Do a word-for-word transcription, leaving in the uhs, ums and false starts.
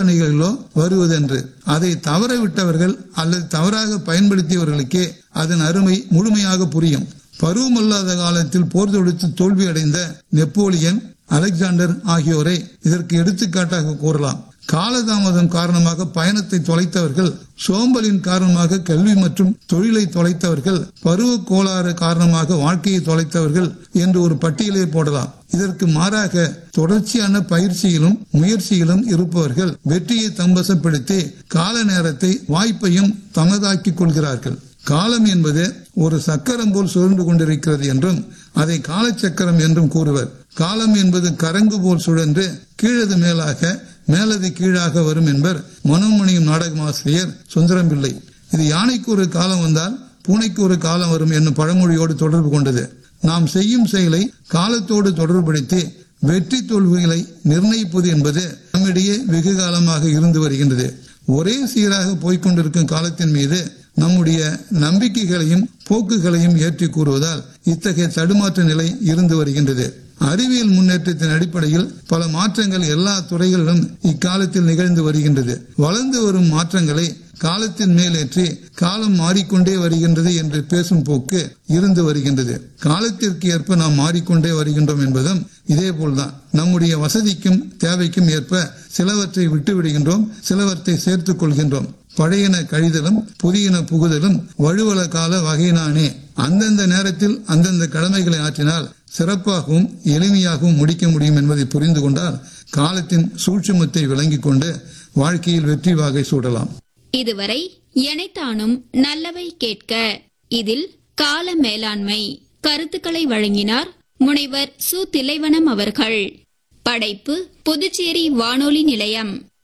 யோசனைகளிலோ வருவதென்று. அதை தவற விட்டவர்கள் அல்லது தவறாக பயன்படுத்தியவர்களுக்கே அதன் அருமை முழுமையாக புரியும். பருவமல்லாத காலத்தில் போர் தொடுத்து தோல்வி அடைந்த நெப்போலியன், அலெக்சாண்டர் ஆகியோரை இதற்கு எடுத்துக்காட்டாக கூறலாம். காலதாமதம் காரணமாக பயணத்தை தொலைத்தவர்கள், சோம்பலின் காரணமாக கல்வி மற்றும் தொழிலை தொலைத்தவர்கள், பருவ கோளாறு காரணமாக வாழ்க்கையை தொலைத்தவர்கள் என்று ஒரு பட்டியலை போடலாம். இதற்கு மாறாக தொடர்ச்சியான பயிற்சியிலும் முயற்சியிலும் இருப்பவர்கள் வெற்றியை தம்பசப்படுத்தி கால நேரத்தை வாய்ப்பையும் தமதாக்கிக் கொள்கிறார்கள். காலம் என்பது ஒரு சக்கரம் போல் சுழன்று கொண்டிருக்கிறது என்றும் அதை காலச்சக்கரம் என்றும் கூறுவர். காலம் என்பது கரங்கு போல் சுழன்று கீழது மேலாக மேலது கீழாக வரும் என்பர் மனோன்மணியும் நாடகமாசிரியர் சுந்தரம் பிள்ளை. இது யானைக்கு ஒரு காலம் வந்தால் பூனைக்கு ஒரு காலம் வரும் என்னும் பழமொழியோடு தொடர்பு கொண்டது. நாம் செய்யும் செயலை காலத்தோடு தொடர்புபடுத்தி வெற்றி தோல்விகளை நிர்ணயிப்பது என்பது நம்மிடையே வெகு காலமாக இருந்து வருகின்றது. ஒரே சீராக போய்கொண்டிருக்கும் காலத்தின் மீது நம்முடைய நம்பிக்கைகளையும் போக்குகளையும் ஏற்றி கூறுவதால் இத்தகைய தடுமாற்ற நிலை இருந்து வருகின்றது. அறிவியல் முன்னேற்றத்தின் அடிப்படையில் பல மாற்றங்கள் எல்லா துறைகளிலும் இக்காலத்தில் நிகழ்ந்து வருகின்றது. வளர்ந்து வரும் மாற்றங்களை காலத்தின் மேலேற்றி காலம் மாறிக்கொண்டே வருகின்றது என்று பேசும் போக்கு இருந்து வருகின்றது. காலத்திற்கு ஏற்ப நாம் மாறிக்கொண்டே வருகின்றோம் என்பதும் இதே போல்தான். நம்முடைய வசதிக்கும் தேவைக்கும் ஏற்ப சிலவற்றை விட்டு விடுகின்றோம், சிலவற்றை சேர்த்துக் கொள்கின்றோம். பழையன கழிதலும் புதியன புகுதலும் வழுவல கால வகையினானே. அந்தந்த நேரத்தில் அந்தந்த கடமைகளை ஆற்றினால் சிறப்பாகவும் எளிமையாகவும் முடிக்க முடியும் என்பதை புரிந்து கொண்டால் காலத்தின் சூட்சுமத்தை விளங்கிக் கொண்டு வாழ்க்கையில் வெற்றி வாகை சூடலாம். இதுவரை எனைத்தானும் நல்லவை கேட்க இதில் கால மேலாண்மை கருத்துக்களை வழங்கினார் முனைவர் சு திலைவனம் அவர்கள். படைப்பு புதுச்சேரி வானொலி நிலையம்.